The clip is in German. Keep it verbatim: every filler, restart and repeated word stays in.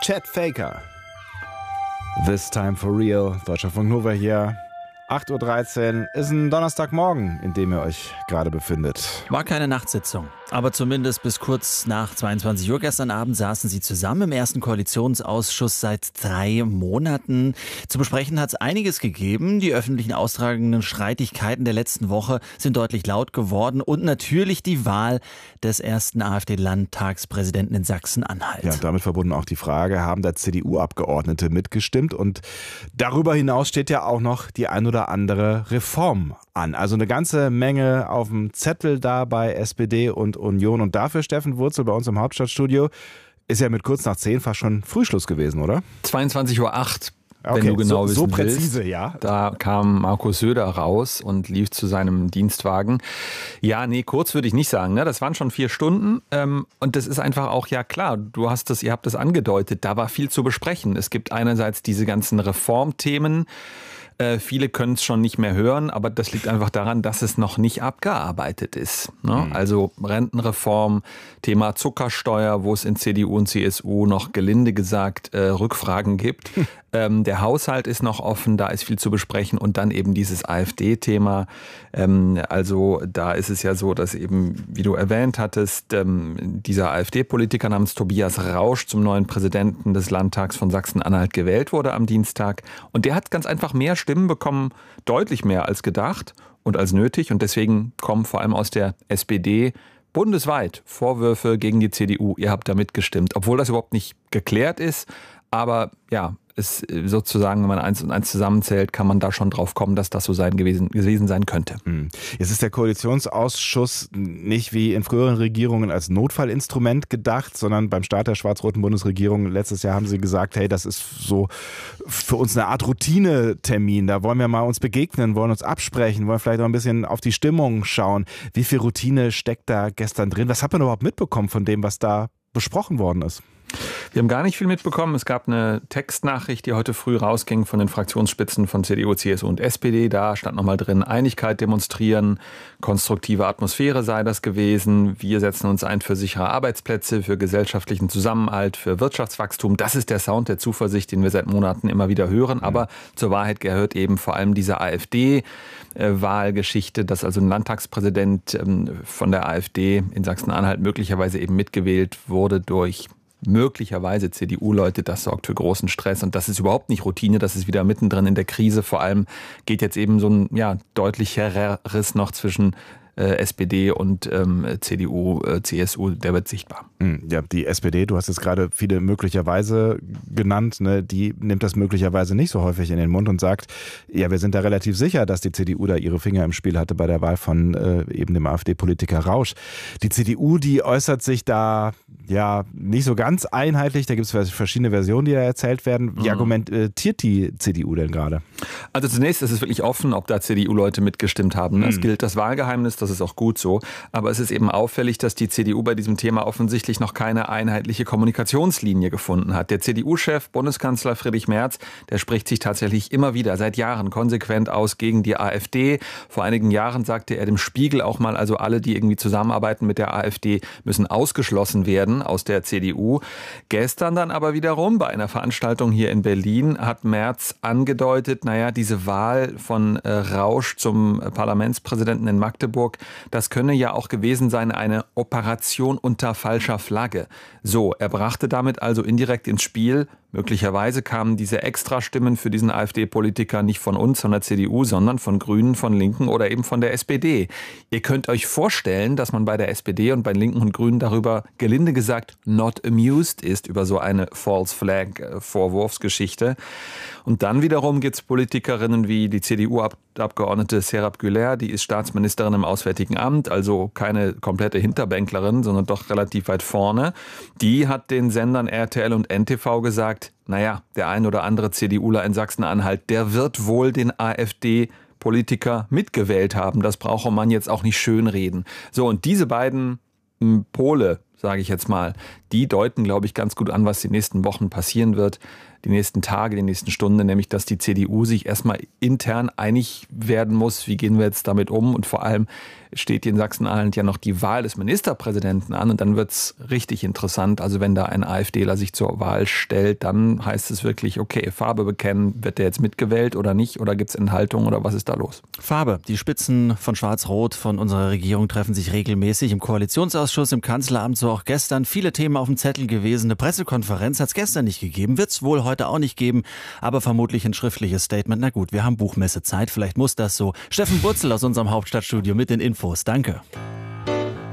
Chet Faker. This time for real. Deutschlandfunk Nova hier. acht Uhr dreizehn ist ein Donnerstagmorgen, in dem ihr euch gerade befindet. War keine Nachtsitzung, aber zumindest bis kurz nach zweiundzwanzig Uhr gestern Abend saßen sie zusammen im ersten Koalitionsausschuss seit drei Monaten. Zu besprechen hat es einiges gegeben. Die öffentlichen austragenden Streitigkeiten der letzten Woche sind deutlich laut geworden und natürlich die Wahl des ersten AfD-Landtagspräsidenten in Sachsen-Anhalt. Ja, und damit verbunden auch die Frage, haben da C D U-Abgeordnete mitgestimmt? Und darüber hinaus steht ja auch noch die ein oder andere Reform an. Also eine ganze Menge auf dem Zettel da bei S P D und Union. Und dafür, Steffen Wurzel, bei uns im Hauptstadtstudio, ist ja mit kurz nach zehn fast schon Frühschluss gewesen, oder? zweiundzwanzig Uhr acht, okay, wenn du genau so, wissen so präzise, willst. Ja. Da kam Markus Söder raus und lief zu seinem Dienstwagen. Ja, nee, kurz würde ich nicht sagen. Ne? Das waren schon vier Stunden. Ähm, und das ist einfach auch, ja klar, du hast das, ihr habt das angedeutet, da war viel zu besprechen. Es gibt einerseits diese ganzen Reformthemen. Äh, viele können es schon nicht mehr hören, aber das liegt einfach daran, dass es noch nicht abgearbeitet ist. Ne? Mhm. Also Rentenreform, Thema Zuckersteuer, wo es in C D U und C S U noch gelinde gesagt äh, Rückfragen gibt. ähm, der Haushalt ist noch offen, da ist viel zu besprechen und dann eben dieses AfD-Thema. Ähm, also da ist es ja so, dass eben, wie du erwähnt hattest, ähm, dieser AfD-Politiker namens Tobias Rausch zum neuen Präsidenten des Landtags von Sachsen-Anhalt gewählt wurde am Dienstag. Und der hat ganz einfach mehr Stimmen bekommen, deutlich mehr als gedacht und als nötig. Und deswegen kommen vor allem aus der S P D bundesweit Vorwürfe gegen die C D U. Ihr habt da mitgestimmt, obwohl das überhaupt nicht geklärt ist. Aber ja, es sozusagen, wenn man eins und eins zusammenzählt, kann man da schon drauf kommen, dass das so sein gewesen, gewesen sein könnte. Jetzt ist der Koalitionsausschuss nicht wie in früheren Regierungen als Notfallinstrument gedacht, sondern beim Start der schwarz-roten Bundesregierung letztes Jahr haben sie gesagt, hey, das ist so für uns eine Art Routinetermin. Da wollen wir mal uns begegnen, wollen uns absprechen, wollen vielleicht auch ein bisschen auf die Stimmung schauen. Wie viel Routine steckt da gestern drin? Was hat man überhaupt mitbekommen von dem, was da besprochen worden ist? Wir haben gar nicht viel mitbekommen. Es gab eine Textnachricht, die heute früh rausging von den Fraktionsspitzen von C D U, C S U und S P D. Da stand nochmal drin, Einigkeit demonstrieren, konstruktive Atmosphäre sei das gewesen. Wir setzen uns ein für sichere Arbeitsplätze, für gesellschaftlichen Zusammenhalt, für Wirtschaftswachstum. Das ist der Sound der Zuversicht, den wir seit Monaten immer wieder hören. Aber zur Wahrheit gehört eben vor allem diese AfD-Wahlgeschichte, dass also ein Landtagspräsident von der AfD in Sachsen-Anhalt möglicherweise eben mitgewählt wurde durch möglicherweise C D U-Leute, das sorgt für großen Stress und das ist überhaupt nicht Routine, das ist wieder mittendrin in der Krise. Vor allem geht jetzt eben so ein ja, deutlicher Riss noch zwischen äh, S P D und ähm, C D U, äh, C S U, der wird sichtbar. Ja, die S P D, du hast jetzt gerade viele möglicherweise genannt, ne, die nimmt das möglicherweise nicht so häufig in den Mund und sagt, ja, wir sind da relativ sicher, dass die C D U da ihre Finger im Spiel hatte bei der Wahl von äh, eben dem AfD-Politiker Rausch. Die C D U, die äußert sich da ja nicht so ganz einheitlich, da gibt es verschiedene Versionen, die da erzählt werden. Wie argumentiert die C D U denn gerade? Also zunächst ist es wirklich offen, ob da C D U-Leute mitgestimmt haben. Es gilt das Wahlgeheimnis, das ist auch gut so. Aber es ist eben auffällig, dass die C D U bei diesem Thema offensichtlich noch keine einheitliche Kommunikationslinie gefunden hat. Der C D U-Chef, Bundeskanzler Friedrich Merz, der spricht sich tatsächlich immer wieder, seit Jahren konsequent aus gegen die AfD. Vor einigen Jahren sagte er dem Spiegel auch mal, also alle, die irgendwie zusammenarbeiten mit der AfD, müssen ausgeschlossen werden aus der C D U. Gestern dann aber wiederum bei einer Veranstaltung hier in Berlin hat Merz angedeutet, naja, diese Wahl von äh, Rausch zum Parlamentspräsidenten in Magdeburg, das könne ja auch gewesen sein, eine Operation unter falscher Flagge. So, er brachte damit also indirekt ins Spiel, möglicherweise kamen diese Extrastimmen für diesen AfD-Politiker nicht von uns, von der C D U, sondern von Grünen, von Linken oder eben von der S P D. Ihr könnt euch vorstellen, dass man bei der S P D und bei Linken und Grünen darüber gelinde gesagt not amused ist, über so eine False Flag-Vorwurfsgeschichte. Und dann wiederum gibt es Politikerinnen wie die C D U-Abgeordnete Serap Güler, die ist Staatsministerin im Auswärtigen Amt, also keine komplette Hinterbänklerin, sondern doch relativ weit vorne. Die hat den Sendern R T L und N T V gesagt, naja, der ein oder andere CDUler in Sachsen-Anhalt, der wird wohl den AfD-Politiker mitgewählt haben. Das brauche man jetzt auch nicht schönreden. So, und diese beiden Pole, sage ich jetzt mal, die deuten, glaube ich, ganz gut an, was die nächsten Wochen passieren wird. die nächsten Tage, die nächsten Stunden, nämlich dass die C D U sich erstmal intern einig werden muss, wie gehen wir jetzt damit um, und vor allem steht in Sachsen-Anhalt ja noch die Wahl des Ministerpräsidenten an, und dann wird es richtig interessant. Also wenn da ein AfDler sich zur Wahl stellt, dann heißt es wirklich, okay, Farbe bekennen, wird der jetzt mitgewählt oder nicht, oder gibt es Enthaltung oder was ist da los? Farbe. Die Spitzen von Schwarz-Rot von unserer Regierung treffen sich regelmäßig im Koalitionsausschuss, im Kanzleramt, so auch gestern. Viele Themen auf dem Zettel gewesen. Eine Pressekonferenz hat es gestern nicht gegeben, wird es wohl heute auch nicht geben, aber vermutlich ein schriftliches Statement. Na gut, wir haben Buchmessezeit, vielleicht muss das so. Steffen Burzel aus unserem Hauptstadtstudio mit den Infos. Danke.